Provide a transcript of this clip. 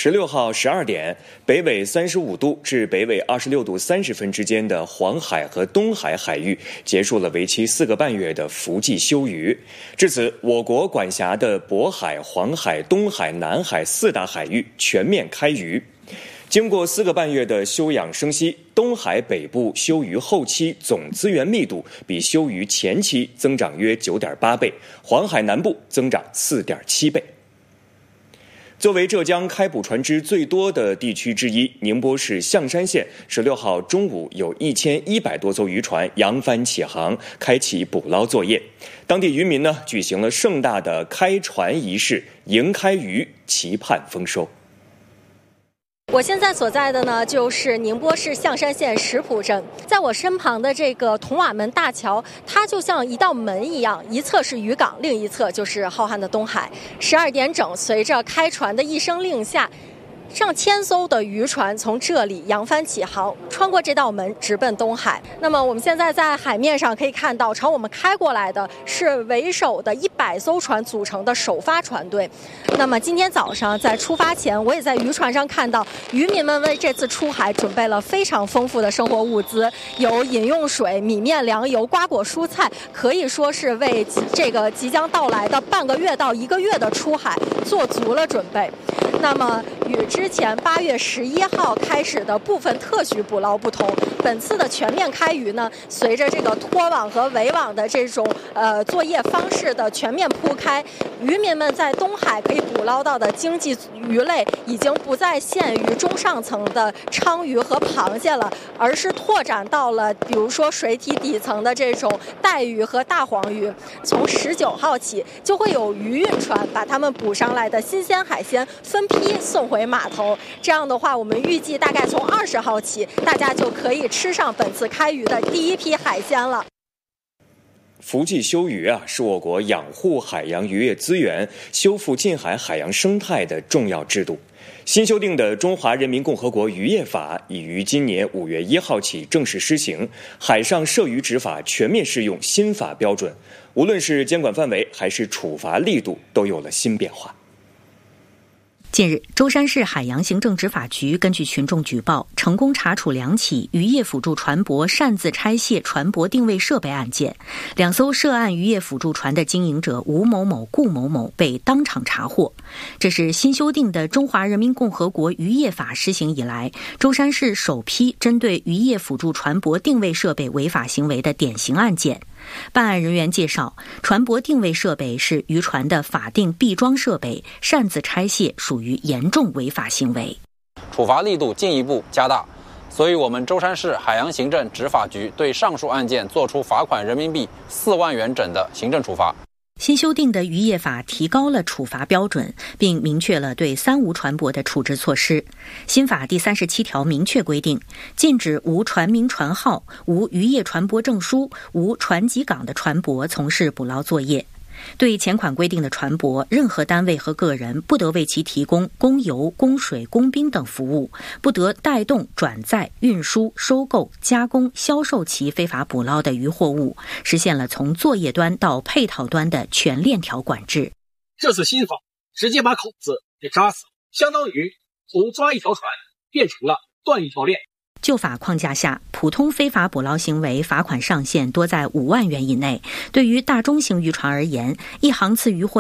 16号12点，北纬35度至北纬26度30分之间的黄海和东海海域结束了为期4个半月的伏季休渔。至此，我国管辖的渤海、黄海、东海、南海4大海域全面开渔。经过4个半月的休养生息，东海北部休渔后期总资源密度比休渔前期增长约 9.8 倍，黄海南部增长 4.7 倍。作为浙江开捕船只最多的地区之一，宁波市象山县16号中午有1100多艘渔船扬帆起航，开启捕捞作业。当地渔民举行了盛大的开船仪式，迎开渔，期盼丰收。 我现在所在的就是宁波市象山县石浦镇，在我身旁的这个铜瓦门大桥，它就像一道门一样，一侧是渔港，另一侧就是浩瀚的东海。12点整，随着开船的一声令下，上千艘的渔船从这里扬帆起航，穿过这道门直奔东海。那么我们现在在海面上可以看到，朝我们开过来的是为首的100艘船组成的首发船队。那么今天早上在出发前，我也在渔船上看到渔民们为这次出海准备了非常丰富的生活物资，有饮用水、米面粮油、瓜果蔬菜，可以说是为这个即将到来的半个月到1个月的出海做足了准备。那么与之前8月11号开始的部分特许捕捞不同，本次的全面开渔随着这个拖网和围网的这种作业方式的全面铺开，渔民们在东海可以捕捞到的经济鱼类已经不再限于中上层的鲳鱼和螃蟹了，而是拓展到了比如说水体底层的这种带鱼和大黄鱼。从19号起，就会有渔运船把他们捕上来的新鲜海鲜分批送回码头。这样的话，我们预计大概从20号起，大家就可以吃上本次开渔的第一批海鲜了。 伏季休渔是我国养护海洋渔业资源、修复近海海洋生态的重要制度。新修订的《中华人民共和国渔业法》已于今年5月1号起正式施行，海上涉渔执法全面适用新法标准，无论是监管范围还是处罚力度都有了新变化。 近日，舟山市海洋行政执法局根据群众举报，成功查处2起渔业辅助船舶擅自拆卸船舶定位设备案件。2艘涉案渔业辅助船的经营者吴某某、顾某某被当场查获。这是新修订的《中华人民共和国渔业法》施行以来，舟山市首批针对渔业辅助船舶定位设备违法行为的典型案件。办案人员介绍，船舶定位设备是渔船的法定闭装设备，擅自拆卸属于严重违法行为， 处罚力度进一步加大。所以我们舟山市海洋行政执法局对上述案件作出罚款人民币4万元整的行政处罚。 新修订的渔业法提高了处罚标准，并明确了对三无船舶的处置措施。新法第37条明确规定，禁止无船名船号、无渔业船舶证书、无船籍港的船舶从事捕捞作业。对前款规定的船舶，任何单位和个人不得为其提供供油、供水、供兵等服务，不得带动、转载、运输、收购、加工、销售其非法捕捞的渔货物，实现了从作业端到配套端的全链条管制。 这次新法直接把口子给扎死，相当于从抓一条船变成了断一条链。 旧法框架下，普通非法捕捞行为罚款上限多在5万元以内。对于大中型渔船而言，一航次渔获